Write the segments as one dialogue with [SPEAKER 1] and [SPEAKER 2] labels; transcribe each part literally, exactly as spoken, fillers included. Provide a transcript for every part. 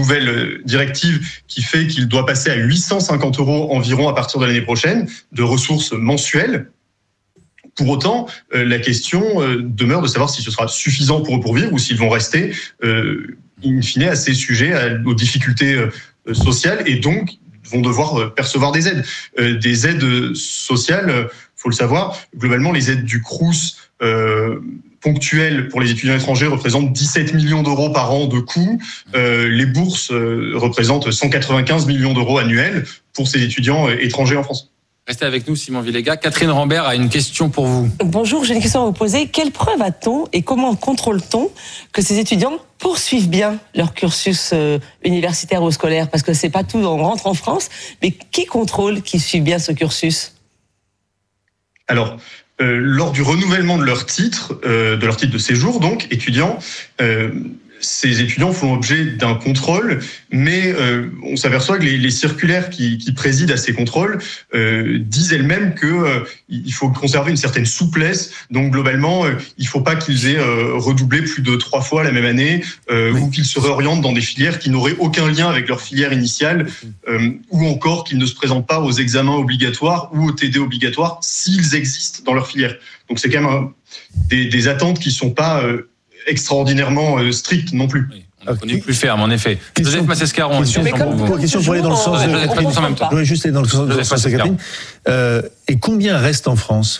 [SPEAKER 1] nouvelle directive qui fait qu'il doit passer à huit cent cinquante euros environ à partir de l'année prochaine de ressources mensuelles. Pour autant, euh, la question euh, demeure de savoir si ce sera suffisant pour eux pour vivre ou s'ils vont rester, euh, in fine, assez sujets à, aux difficultés euh, sociales et donc vont devoir euh, percevoir des aides. Euh, des aides sociales, euh, faut le savoir, globalement, les aides du Crous euh, ponctuelles pour les étudiants étrangers représentent dix-sept millions d'euros par an de coûts. Euh, les bourses euh, représentent cent quatre-vingt-quinze millions d'euros annuels pour ces étudiants euh, étrangers en France.
[SPEAKER 2] Restez avec nous, Simon Villégas. Catherine Rambert a une question pour vous.
[SPEAKER 3] Bonjour, j'ai une question à vous poser. Quelle preuve a-t-on et comment contrôle-t-on que ces étudiants poursuivent bien leur cursus euh, universitaire ou scolaire? Parce que c'est pas tout, on rentre en France, mais qui contrôle qu'ils suivent bien ce cursus?
[SPEAKER 1] Alors, euh, lors du renouvellement de leur titre, euh, de leur titre de séjour, donc, étudiants, euh, ces étudiants font objet d'un contrôle, mais euh, on s'aperçoit que les, les circulaires qui, qui président à ces contrôles euh, disent elles-mêmes que euh, il faut conserver une certaine souplesse. Donc globalement, euh, il ne faut pas qu'ils aient euh, redoublé plus de trois fois la même année, euh, oui. ou qu'ils se réorientent dans des filières qui n'auraient aucun lien avec leur filière initiale, euh, ou encore qu'ils ne se présentent pas aux examens obligatoires ou aux T D obligatoires s'ils existent dans leur filière. Donc c'est quand même un, des, des attentes qui ne sont pas euh, extraordinairement euh, strict non plus.
[SPEAKER 2] Oui, on est connu plus ferme, en effet. Joseph Massescaron,
[SPEAKER 4] question, question, question pour aller dans le sens de Catherine. Je voudrais juste aller dans le sens de Catherine. Euh, et combien reste en France?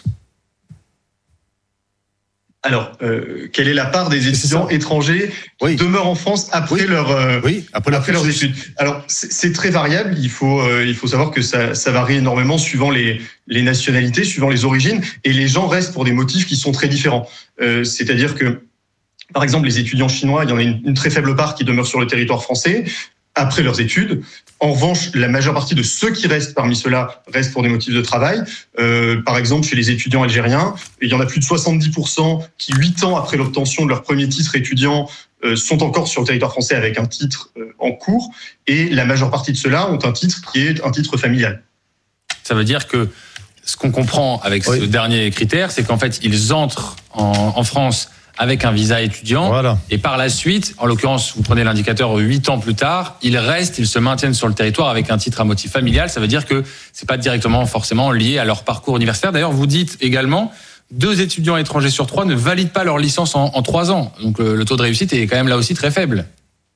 [SPEAKER 1] Alors, euh, quelle est la part des étudiants étrangers qui oui. demeurent en France après, oui. leur, euh,
[SPEAKER 4] oui, après,
[SPEAKER 1] après leurs études? Alors, c'est, c'est très variable. Il faut, euh, il faut savoir que ça, ça varie énormément suivant les, les nationalités, suivant les origines, et les gens restent pour des motifs qui sont très différents. Euh, c'est-à-dire que, par exemple, les étudiants chinois, il y en a une, une très faible part qui demeure sur le territoire français après leurs études. En revanche, la majeure partie de ceux qui restent parmi ceux-là restent pour des motifs de travail. Euh, par exemple, chez les étudiants algériens, il y en a plus de soixante-dix pour cent qui, huit ans après l'obtention de leur premier titre étudiant, euh, sont encore sur le territoire français avec un titre euh, en cours. Et la majeure partie de ceux-là ont un titre qui est un titre familial.
[SPEAKER 2] Ça veut dire que ce qu'on comprend avec oui. ce dernier critère, c'est qu'en fait, ils entrent en, en France avec un visa étudiant, voilà. Et par la suite, en l'occurrence, vous prenez l'indicateur huit ans plus tard, ils restent, ils se maintiennent sur le territoire avec un titre à motif familial. Ça veut dire que c'est pas directement forcément lié à leur parcours universitaire. D'ailleurs, vous dites également, deux étudiants étrangers sur trois ne valident pas leur licence en, en trois ans. Donc le, le taux de réussite est quand même là aussi très faible.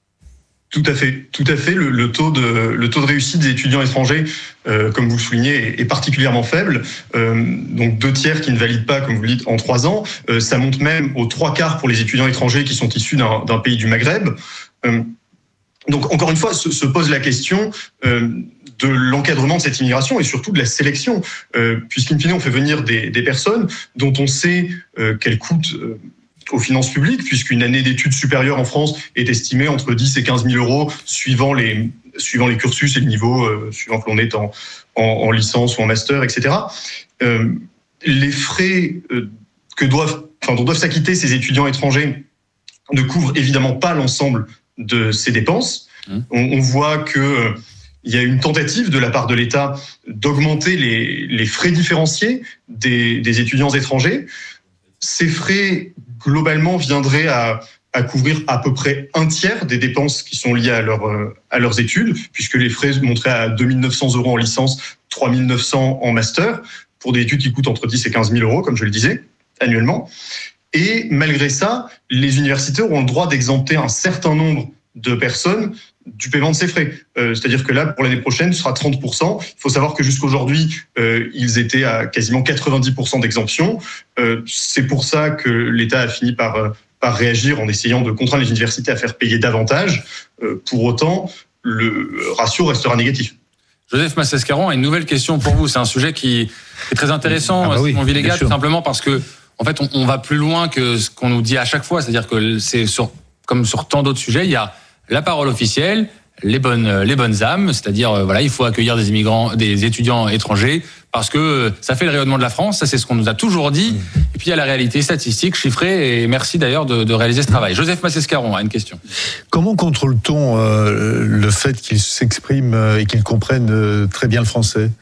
[SPEAKER 1] Tout à fait, tout à fait. Le, le taux de le taux de réussite des étudiants étrangers, euh, comme vous le soulignez, est, est particulièrement faible. Euh, donc deux tiers qui ne valident pas, comme vous le dites, en trois ans. Euh, ça monte même aux trois quarts pour les étudiants étrangers qui sont issus d'un, d'un pays du Maghreb. Euh, donc encore une fois, se, se pose la question euh, de l'encadrement de cette immigration et surtout de la sélection, euh, puisqu'in fine on fait venir des, des personnes dont on sait euh, qu'elles coûtent Euh, aux finances publiques, puisqu'une année d'études supérieures en France est estimée entre dix et quinze mille euros, suivant les, suivant les cursus et le niveau, euh, suivant que l'on est en, en, en licence ou en master, et cetera. Euh, les frais euh, que doivent, enfin, dont doivent s'acquitter ces étudiants étrangers ne couvrent évidemment pas l'ensemble de ces dépenses. Mmh. On, on voit que euh, il y a une tentative de la part de l'État d'augmenter les, les frais différenciés des, des étudiants étrangers. Ces frais, globalement, viendraient à, à couvrir à peu près un tiers des dépenses qui sont liées à, leur, à leurs études, puisque les frais monteraient à deux mille neuf cents euros en licence, trois mille neuf cents en master, pour des études qui coûtent entre dix et quinze mille euros, comme je le disais, annuellement. Et malgré ça, les universités auront le droit d'exempter un certain nombre de personnes du paiement de ces frais. Euh, c'est-à-dire que là, pour l'année prochaine, ce sera trente pour cent. Il faut savoir que jusqu'aujourd'hui, euh, ils étaient à quasiment quatre-vingt-dix pour cent d'exemption. Euh, c'est pour ça que l'État a fini par, euh, par réagir en essayant de contraindre les universités à faire payer davantage. Euh, pour autant, le ratio restera négatif.
[SPEAKER 2] Joseph Massescaron a une nouvelle question pour vous. C'est un sujet qui est très intéressant, ah bah oui, Simon Villégas, tout simplement parce que, en fait, on, on va plus loin que ce qu'on nous dit à chaque fois. C'est-à-dire que c'est sur, comme sur tant d'autres sujets, il y a la parole officielle, les bonnes, les bonnes âmes, c'est-à-dire euh, voilà, il faut accueillir des immigrants, des étudiants étrangers parce que ça fait le rayonnement de la France. Ça, c'est ce qu'on nous a toujours dit. Et puis il y a la réalité statistique, chiffrée. Et merci d'ailleurs de, de réaliser ce travail. Joseph Massescaron a une question.
[SPEAKER 4] Comment contrôle-t-on euh, le fait qu'ils s'expriment et qu'ils comprennent très bien le français?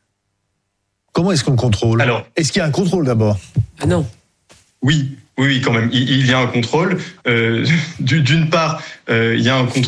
[SPEAKER 4] Comment est-ce qu'on contrôle? Alors, est-ce qu'il y a un contrôle d'abord?
[SPEAKER 3] Ah non.
[SPEAKER 1] Oui. Oui, oui, quand même. Il, il y a un contrôle. Euh, d'une part, euh, il y a un contrôle.